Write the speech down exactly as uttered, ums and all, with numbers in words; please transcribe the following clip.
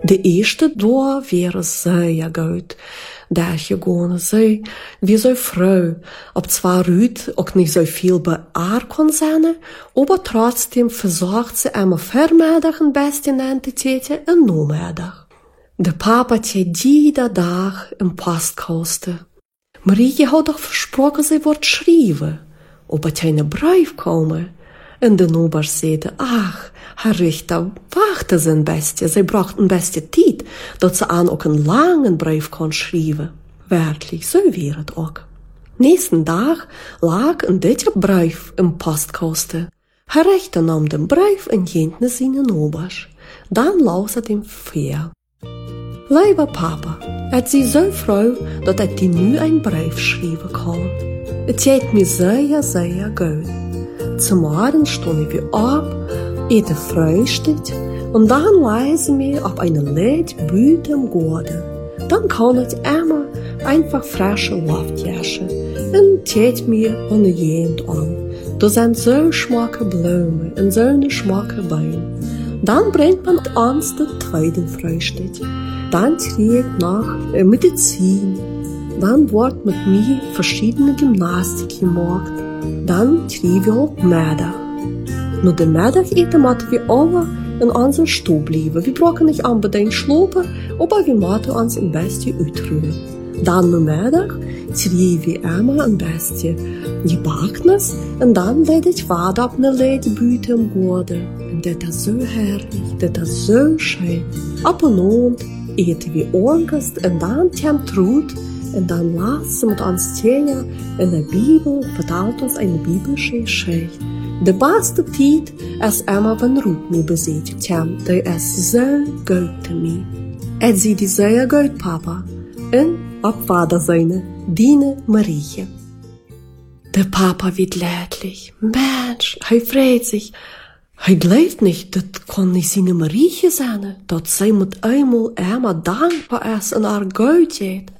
De eerste dag wäre sehr gut. Daar gegaan zij, wie zo'n vrouw, ob zwar Rüd auch nicht so viel beaar kon zijn, aber trotzdem versorgt sie immer voormiddag een beste Identität en namiddag. De papa tje jeder dag een postkasten. Marie had doch versprochen, sie wordt schrijven, aber tje een brief komen. En de Nober zeide, ach, Herr Richter, wachte ze een beetje, zij bracht een beetje tijd, dat ze aan ook een langen brief kon schrijven. Werkelijk, zo weer het ook. Nächsten dag lag een dikke brief im postkasten. Herr Richter nam den brief en ging naar zijn Nobers. Dan las het hem voor. Lieber Papa, het is zo froh, dat ik die nu een brief schrijven kan. Het geht mir sehr, sehr gut. Zum Morgen stehen wir auf, eten Frühstück und dann lesen wir auf eine Liedbüte im Garten. Dann kann ich immer einfach frische Luft jaschen und tät mir an der Jagd an. Da sind so schmacke Blumen und so eine schmacke Bäume. Dann bringt man uns das zweite Frühstück. Dann kriegt noch Medizin. Dann wird mit mir verschiedene Gymnastik gemacht. Dann kriegen wir auch Mittag. Nur den Mittag eten müssen wir alle in unserer Stube bleiben. Wir brauchen nicht unbedingt schlafen, aber wir müssen uns ein bisschen ausruhen. Dann am Mittag kriegen wir immer ein bisschen Gebackenes und dann lade ich weiter auf eine Liedbüte im Garten. Und das ist so herrlich, das ist so schön. Ab und an eten wir Orgast und dann haben Trud. Und dann lassen mit uns Tja in der Bibel, vertelt uns eine biblische Geschichte. De beste tijd is immer, wenn Ruth mir besucht kommt. Die ist so gut zu mir. Et sie die sehr gut, Papa. Und auf Wiedersehen, deine Marie. Der Papa wird leidlich. Mensch, er freut sich. Er glaubt nicht, das kann nicht seine Marie sein, dass sie mit einmal immer dankbar ist und er gut geht.